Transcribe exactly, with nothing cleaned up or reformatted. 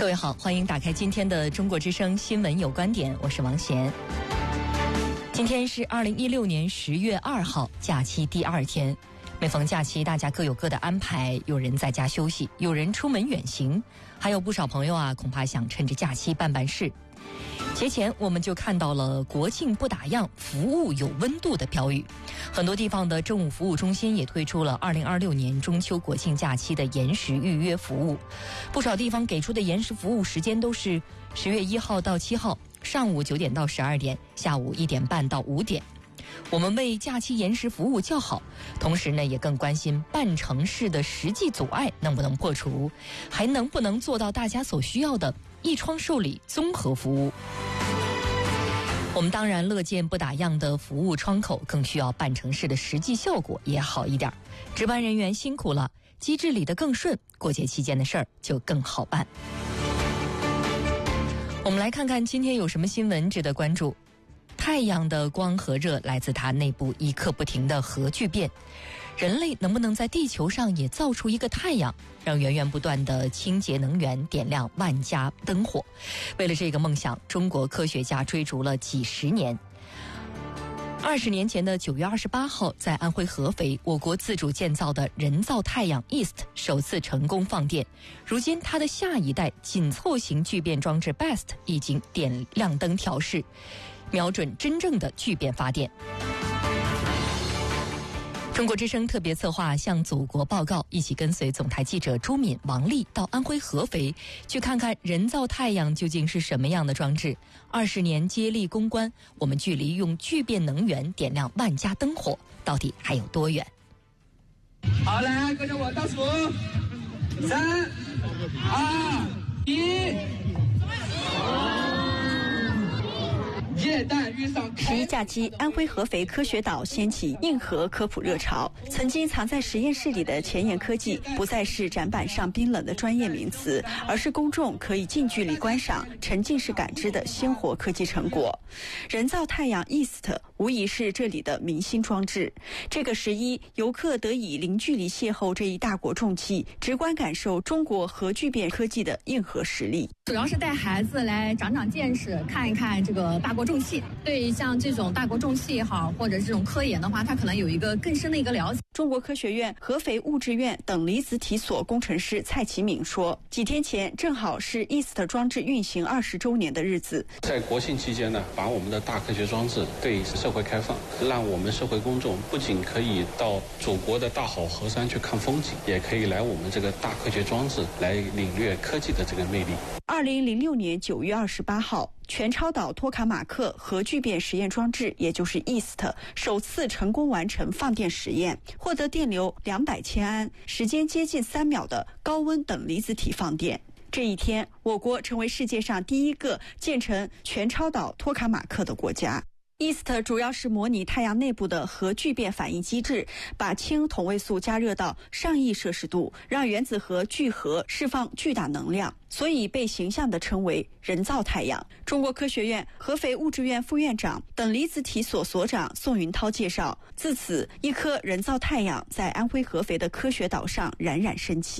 各位好，欢迎打开今天的中国之声新闻有观点，我是王贤。今天是二零一六年十月二号，假期第二天。每逢假期，大家各有各的安排，有人在家休息，有人出门远行，还有不少朋友啊，恐怕想趁着假期办办事。节前我们就看到了国庆不打烊，服务有温度的标语。很多地方的政务服务中心也推出了二零二六年中秋国庆假期的延时预约服务。不少地方给出的延时服务时间都是十月一号到七号，上午九点到十二点，下午一点半到五点。我们为假期延时服务叫好，同时呢，也更关心办城市的实际阻碍能不能破除，还能不能做到大家所需要的一窗受理综合服务。我们当然乐见不打烊的服务窗口，更需要办城市的实际效果也好一点。值班人员辛苦了，机制理得更顺，过节期间的事儿就更好办。我们来看看今天有什么新闻值得关注。太阳的光和热来自它内部一刻不停的核聚变，人类能不能在地球上也造出一个太阳，让源源不断的清洁能源点亮万家灯火？为了这个梦想，中国科学家追逐了几十年。二十年前的九月二十八号，在安徽合肥，我国自主建造的人造太阳 East 首次成功放电。如今，它的下一代紧凑型聚变装置 Best 已经点亮灯调试，瞄准真正的聚变发电。中国之声特别策划向祖国报告，一起跟随总台记者朱敏、王丽到安徽合肥，去看看人造太阳究竟是什么样的装置。二十年接力攻关，我们距离用聚变能源点亮万家灯火，到底还有多远？ 好，来跟着我倒数，三、二、一。 十一假期，安徽合肥科学岛掀起硬核科普热潮。曾经藏在实验室里的前沿科技，不再是展板上冰冷的专业名词，而是公众可以近距离观赏、沉浸式感知的鲜活科技成果。人造太阳 East 无疑是这里的明星装置。这个十一，游客得以零距离邂逅这一大国重器，直观感受中国核聚变科技的硬核实力。 主要是带孩子来长长见识，看一看这个大国重器。对像这种大国重器也好，或者这种科研的话，它可能有一个更深的一个了解。 中国科学院合肥物质院等离子体所工程师蔡启敏说，几天前正好是 East 装置运行二十周年的日子。 在国庆期间呢，把我们的大科学装置对社会开放，让我们社会公众不仅可以到祖国的大好河山去看风景，也可以来我们这个大科学装置来领略科技的这个魅力。 二零零六年九月二十八号，全超岛托卡马克核聚变实验装置，也就是 East 首次成功完成放电实验，获得电流两百千安，时间接近三秒的高温等离子体放电。这一天，我国成为世界上第一个建成全超岛托卡马克的国家。East 主要是模拟太阳内部的核聚变反应机制，把氢同位素加热到上亿摄氏度，让原子核聚合释放巨大能量，所以被形象地称为人造太阳。中国科学院合肥物质院副院长、等离子体所所长宋云涛介绍，自此一颗人造太阳在安徽合肥的科学岛上冉冉升起。